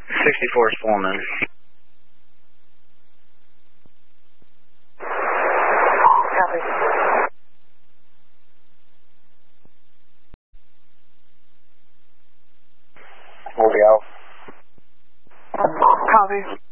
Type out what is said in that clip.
64 is full moon. Copy. We'll be out. Copy.